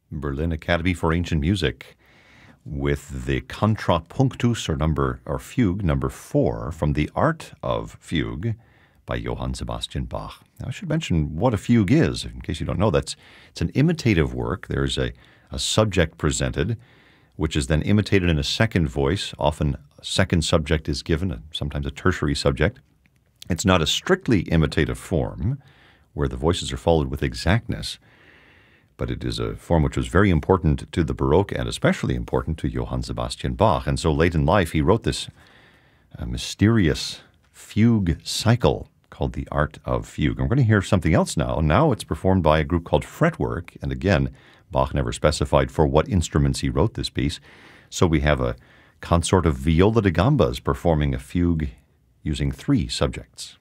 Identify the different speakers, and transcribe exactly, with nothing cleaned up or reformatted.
Speaker 1: Berlin Academy for Ancient Music with the Contrapunctus, or number or fugue number four from the Art of Fugue by Johann Sebastian Bach. Now, I should mention what a fugue is, in case you don't know. That's it's an imitative work. There's a, a subject presented, which is then imitated in a second voice. Often a second subject is given, sometimes a tertiary subject. It's not a strictly imitative form where the voices are followed with exactness, but it is a form which was very important to the Baroque and especially important to Johann Sebastian Bach. And so late in life, he wrote this uh, mysterious fugue cycle called The Art of Fugue. And we're going to hear something else now. Now it's performed by a group called Fretwork. And again, Bach never specified for what instruments he wrote this piece. So we have a consort of viola da gambas performing a fugue using three subjects.